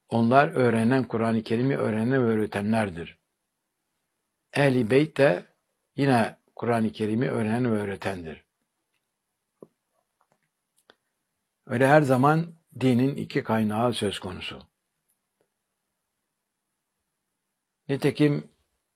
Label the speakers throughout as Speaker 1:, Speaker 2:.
Speaker 1: Onlar öğrenen, Kur'an-ı Kerim'i öğrenen ve öğretenlerdir. Ehl-i Beyt de yine Kur'an-ı Kerim'i öğrenen ve öğretendir. Öyle her zaman dinin iki kaynağı söz konusu. Nitekim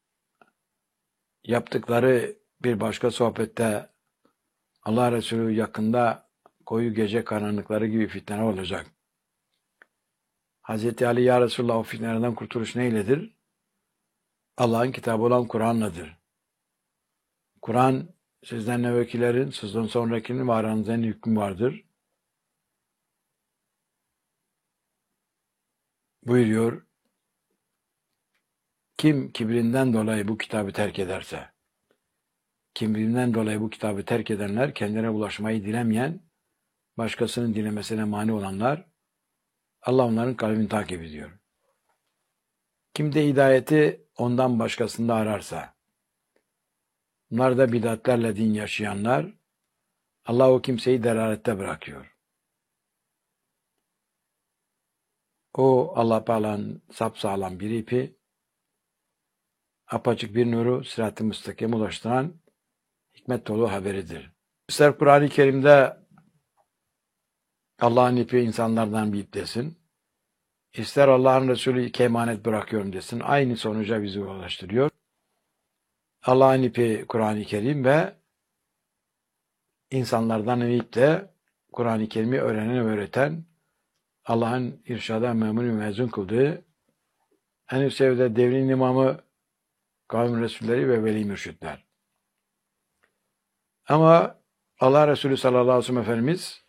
Speaker 1: yaptıkları bir başka sohbette Allah Resulü yakında koyu gece karanlıkları gibi fitneler olacak. Hazreti Ali, ya Resulullah, o fitnelerden kurtuluş neyledir? Allah'ın kitabı olan Kur'an'ladır. Kur'an sizden evvelkilerin, sizden sonrakinin ve aranızda en hükmü vardır buyuruyor. Kim kibrinden dolayı bu kitabı terk ederse, kibrinden dolayı bu kitabı terk edenler, kendine ulaşmayı dilemeyen, başkasının dilemesine mani olanlar, Allah onların kalbini takip ediyor. Kim de hidayeti ondan başkasında ararsa, bunlar da bid'atlerle din yaşayanlar, Allah o kimseyi delalette bırakıyor. O Allah Teala'nın sapsağlam bir ipi, apaçık bir nuru sırat-ı müstakime ulaştıran hikmet dolu haberidir. İster Kur'an-ı Kerim'de Allah'ın ipi insanlardan bir ip desin, ister Allah'ın Resulü iki emanet bırakıyorum desin, aynı sonuca bizi ulaştırıyor. Allah'ın ipi Kur'an-ı Kerim ve insanlardan bir ip de Kur'an-ı Kerim'i öğrenen ve öğreten, Allah'ın irşada memur ve mezun kıldığı en üst seviyede devrin imamı, kavim Resulleri ve veli mürşitler. Ama Allah Resulü sallallahu aleyhi ve sellem Efendimiz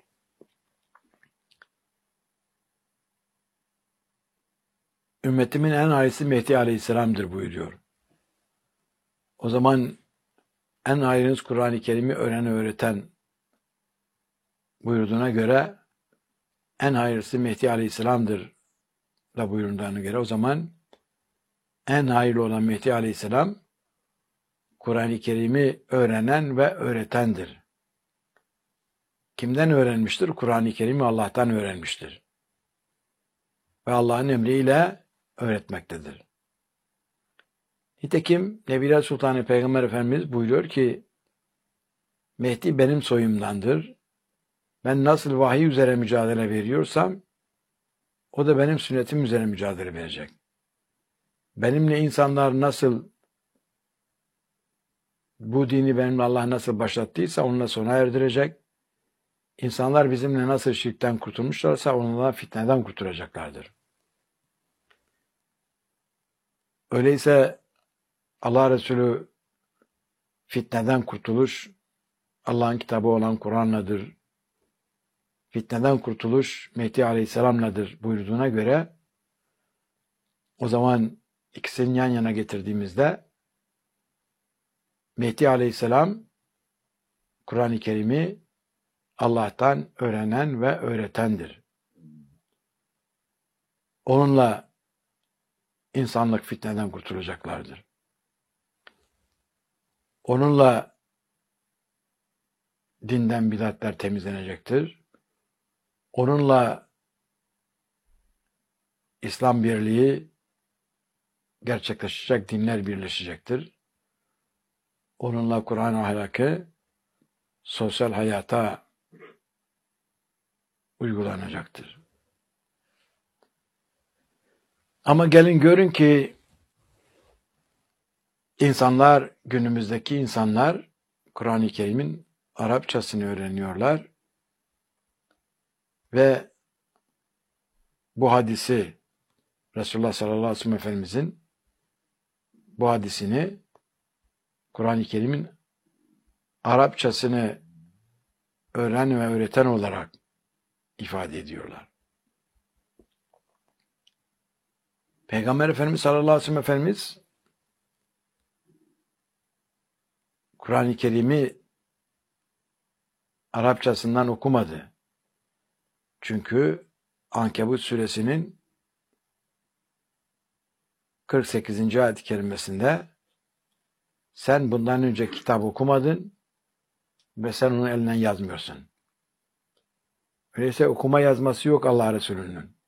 Speaker 1: ümmetimin en hayırlısı Mehdi Aleyhisselam'dır buyuruyor. O zaman en hayırlısı Kur'an-ı Kerim'i öğrenen öğreten buyurduğuna göre en hayırlısı Mehdi Aleyhisselam'dır da buyurduğuna göre o zaman en hayırlı olan Mehdi Aleyhisselam Kur'an-ı Kerim'i öğrenen ve öğretendir. Kimden öğrenmiştir? Kur'an-ı Kerim'i Allah'tan öğrenmiştir. Ve Allah'ın emriyle öğretmektedir. Nitekim Nebiler Sultanı Peygamber Efendimiz buyuruyor ki Mehdi benim soyumdandır. Ben nasıl vahiy üzere mücadele veriyorsam o da benim sünnetim üzere mücadele verecek. Benimle insanlar nasıl bu dini benimle Allah nasıl başlattıysa onunla sona erdirecek. İnsanlar bizimle nasıl şirkten kurtulmuşlarsa onunla fitneden kurtulacaklardır. Öyleyse Allah Resulü fitneden kurtuluş Allah'ın kitabı olan Kur'an'ladır. Fitneden kurtuluş Mehdi Aleyhisselam'ladır buyurduğuna göre o zaman ikisini yan yana getirdiğimizde Mehdi Aleyhisselam Kur'an-ı Kerim'i Allah'tan öğrenen ve öğretendir. Onunla insanlık fitneden kurtulacaklardır. Onunla dinden bidatler temizlenecektir. Onunla İslam birliği gerçekleşecek, dinler birleşecektir. Onunla Kur'an ahlakı sosyal hayata uygulanacaktır. Ama gelin görün ki günümüzdeki insanlar Kur'an-ı Kerim'in Arapçasını öğreniyorlar ve bu hadisi Resulullah sallallahu aleyhi ve sellem Efendimizin bu hadisini Kur'an-ı Kerim'in Arapçasını öğrenen ve öğreten olarak ifade ediyorlar. Peygamber Efendimiz sallallahu aleyhi ve sellem Efendimiz Kur'an-ı Kerim'i Arapçasından okumadı. Çünkü Ankebut suresinin 48. ayet-i kerimesinde sen bundan önce kitap okumadın ve sen onu elinden yazmıyorsun. Öyleyse okuma yazması yok Allah Resulü'nün.